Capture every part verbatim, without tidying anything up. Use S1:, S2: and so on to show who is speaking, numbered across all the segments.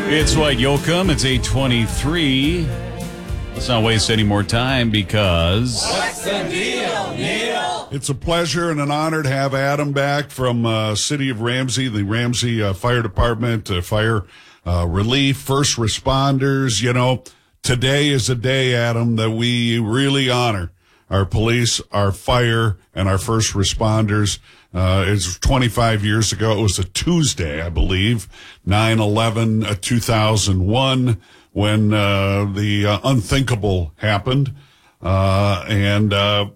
S1: It's Dwight Yoakam. It's eight twenty-three. Let's not waste any more time because...
S2: What's the deal, Neil?
S3: It's a pleasure and an honor to have Adam back from uh, City of Ramsey, the Ramsey uh, Fire Department, uh, Fire uh, Relief, First Responders. You know, today is a day, Adam, that we really honor our police, our fire, and our first responders. Uh, it's twenty-five years ago. It was a Tuesday, I believe, nine eleven, uh, two thousand one, when uh, the uh, unthinkable happened. Uh, and uh,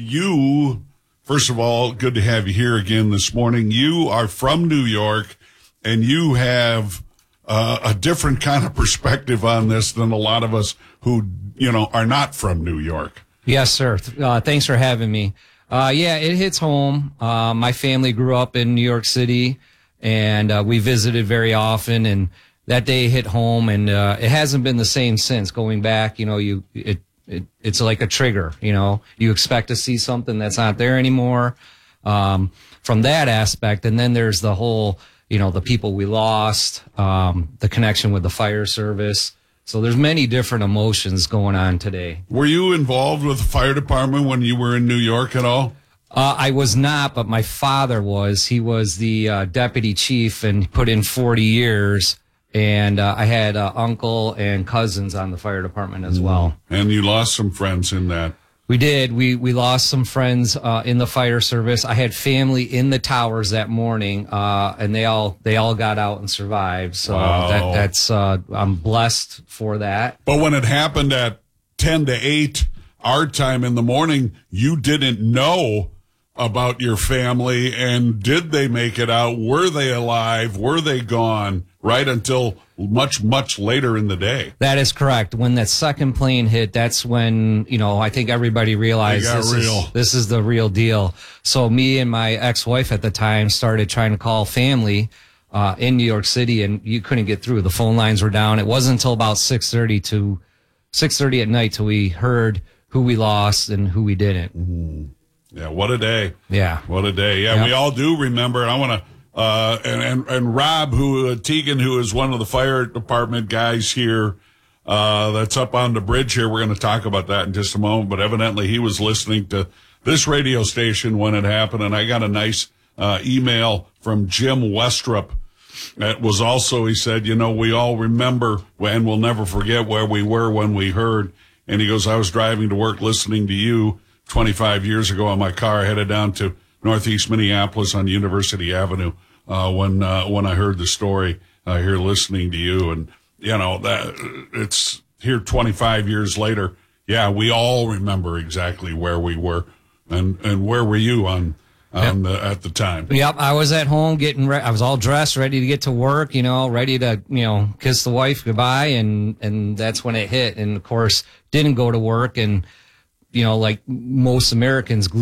S3: you, first of all, good to have you here again this morning. You are from New York, and you have uh, a different kind of perspective on this than a lot of us who, you know, are not from New York.
S4: Yes, sir. Uh, thanks for having me. Uh, yeah, it hits home. Uh, my family grew up in New York City, and uh, we visited very often, and that day hit home, and uh, it hasn't been the same since. Going back, you know, you it, it it's like a trigger, you know. You expect to see something that's not there anymore um, from that aspect, and then there's the whole, you know, the people we lost, um, the connection with the fire service. So there's many different emotions going on today.
S3: Were you involved with the fire department when you were in New York at all?
S4: Uh, I was not, but my father was. He was the uh, deputy chief and put in forty years. And uh, I had uh, uncle and cousins on the fire department as well.
S3: And you lost some friends in that.
S4: We did. We we lost some friends uh, in the fire service. I had family in the towers that morning, uh, and they all they all got out and survived. So
S3: Wow.
S4: that that's uh, I'm blessed for that.
S3: But when it happened at ten to eight, our time in the morning, you didn't know about your family, and did they make it out? Were they alive? Were they gone? Right until much, much later in the day.
S4: That is correct. When that second plane hit, that's when, you know, I think everybody realized
S3: They got
S4: this
S3: real.
S4: is, this is the real deal. So me and my ex-wife at the time started trying to call family uh, in New York City, and you couldn't get through. The phone lines were down. It wasn't until about six thirty to six thirty at night till we heard who we lost and who we didn't.
S3: Mm-hmm. Yeah, what a day.
S4: Yeah.
S3: What a day. Yeah,
S4: Yep.
S3: we all do remember. I want to, uh, and, and, and Rob, who, uh, Tegan, who is one of the fire department guys here, uh, that's up on the bridge here. We're going to talk about that in just a moment, but evidently he was listening to this radio station when it happened. And I got a nice, uh, email from Jim Westrup. That was also, he said, you know, we all remember and we'll never forget where we were when we heard. And he goes, I was driving to work listening to you twenty-five years ago in my car, headed down to Northeast Minneapolis on University Avenue, uh, when, uh, when I heard the story, uh, here listening to you. And, you know, that it's here twenty-five years later. Yeah, we all remember exactly where we were. And, and where were you on, on
S4: Yep.
S3: the, at the time?
S4: Yep, I was at home getting ready. I was all dressed, ready to get to work, you know, ready to, you know, kiss the wife goodbye. And, and that's when it hit. And of course, didn't go to work. And, you know, like most Americans,